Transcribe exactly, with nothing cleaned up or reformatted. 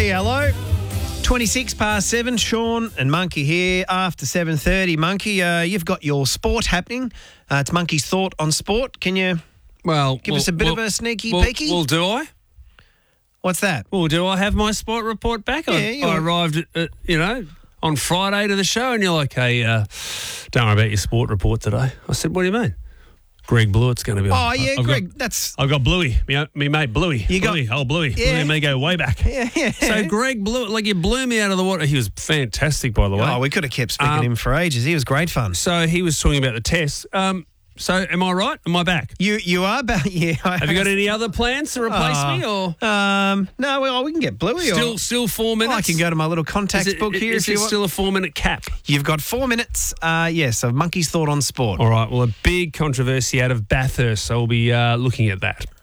Hey, hello. twenty-six past seven, Sean and Monkey here after seven thirty. Monkey, uh, you've got your sport happening. Uh, it's Monkey's Thought on Sport. Can you Well, give well, us a bit well, of a sneaky well, peeky? Well, do I? What's that? Well, do I have my sport report back? Yeah, I, you- I arrived, at, at, you know, on Friday to the show, and you're like, hey, uh, don't worry about your sport report today. I said, what do you mean? Greg Blewett's going to be on. Oh, yeah, I've Greg, Got, that's... I've got Bluey, me, me mate Bluey. You got- Bluey, old Bluey. Yeah. Bluey and me go way back. Yeah, yeah. So Greg Blewett, like you blew me out of the water. He was fantastic, by the way. Oh, we could have kept speaking Um, to him for ages. He was great fun. So he was talking about the test. Um, so am I right? Am I back? You you are back, yeah. I Have you got any other plans to replace Oh, me, or Um, no, well, we can get Bluey. still or, still four Oh, minutes? I can go to my little contacts Is it, book here is if you it want. still a four-minute cap? You've got four minutes. Uh, yes, of Monkey's Thought on Sport. All right. Well, a big controversy out of Bathurst, so we'll be uh, looking at that.